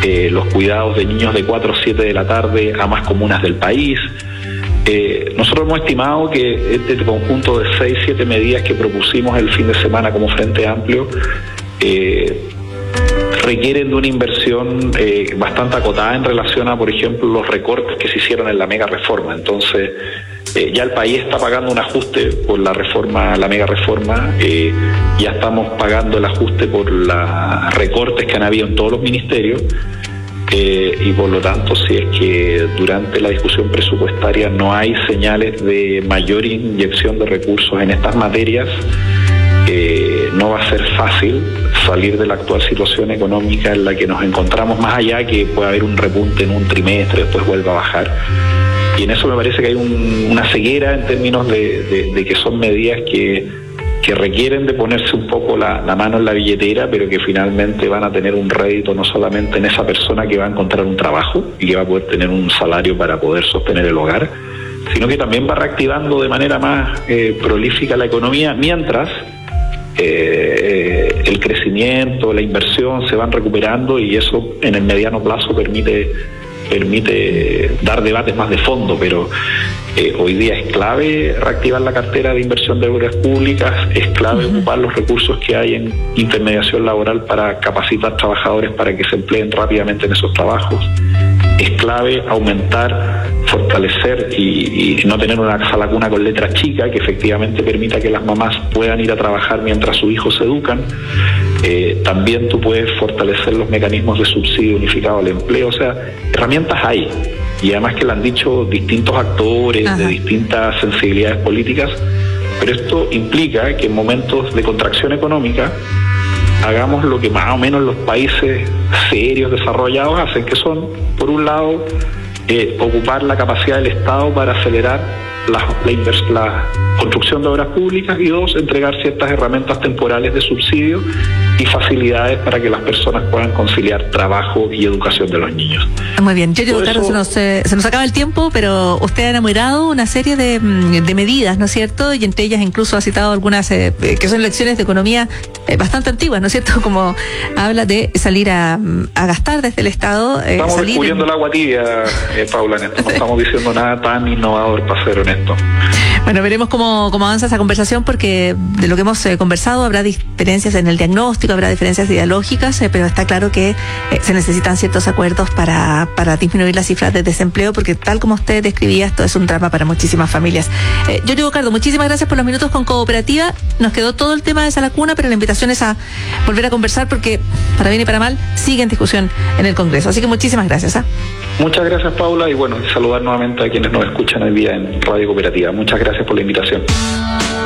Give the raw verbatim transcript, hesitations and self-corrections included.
eh, los cuidados de niños de cuatro a siete de la tarde a más comunas del país. Eh, nosotros hemos estimado que este conjunto de seis, siete medidas que propusimos el fin de semana como Frente Amplio eh, requieren de una inversión eh, bastante acotada en relación a, por ejemplo, los recortes que se hicieron en la mega reforma. Entonces, eh, ya el país está pagando un ajuste por la reforma, la mega reforma, eh, ya estamos pagando el ajuste por los recortes que han habido en todos los ministerios. Eh, y por lo tanto, si es que durante la discusión presupuestaria no hay señales de mayor inyección de recursos en estas materias, eh, no va a ser fácil salir de la actual situación económica en la que nos encontramos, más allá que pueda haber un repunte en un trimestre, después vuelva a bajar. Y en eso me parece que hay un, una ceguera en términos de, de, de que son medidas que que requieren de ponerse un poco la, la mano en la billetera, pero que finalmente van a tener un rédito no solamente en esa persona que va a encontrar un trabajo y que va a poder tener un salario para poder sostener el hogar, sino que también va reactivando de manera más eh, prolífica la economía, mientras eh, el crecimiento, la inversión se van recuperando, y eso en el mediano plazo permite permite dar debates más de fondo, pero eh, hoy día es clave reactivar la cartera de inversión de obras públicas, es clave uh-huh. ocupar los recursos que hay en intermediación laboral para capacitar trabajadores para que se empleen rápidamente en esos trabajos, es clave aumentar, fortalecer y, y no tener una salacuna con letras chicas que efectivamente permita que las mamás puedan ir a trabajar mientras sus hijos se educan. Eh, también tú puedes fortalecer los mecanismos de subsidio unificado al empleo, o sea, herramientas hay, y además que lo han dicho distintos actores Ajá. de distintas sensibilidades políticas, pero esto implica que en momentos de contracción económica hagamos lo que más o menos los países serios desarrollados hacen, que son, por un lado, eh, ocupar la capacidad del Estado para acelerar la, la, invers, la construcción de obras públicas, y dos, entregar ciertas herramientas temporales de subsidio y facilidades para que las personas puedan conciliar trabajo y educación de los niños. Muy bien, yo digo, claro, se nos, eh, se nos acaba el tiempo, pero usted ha enumerado una serie de, de medidas, ¿no es cierto? Y entre ellas incluso ha citado algunas eh, que son lecciones de economía eh, bastante antiguas, ¿no es cierto? Como habla de salir a, a gastar desde el Estado. Eh, estamos salir descubriendo en... el agua tibia, eh, Paula, en esto. No estamos diciendo nada tan innovador, para ser honesto. Bueno, veremos cómo, cómo avanza esa conversación, porque de lo que hemos eh, conversado habrá diferencias en el diagnóstico, habrá diferencias ideológicas, eh, pero está claro que eh, se necesitan ciertos acuerdos para, para disminuir las cifras de desempleo, porque tal como usted describía, esto es un drama para muchísimas familias. Eh, yo digo, Cardo, muchísimas gracias por los minutos con Cooperativa. Nos quedó todo el tema de esa lacuna, pero la invitación es a volver a conversar, porque para bien y para mal sigue en discusión en el Congreso. Así que muchísimas gracias. ¿eh? Muchas gracias, Paula, y bueno, saludar nuevamente a quienes nos escuchan hoy día en Radio Cooperativa. Muchas gracias por la invitación.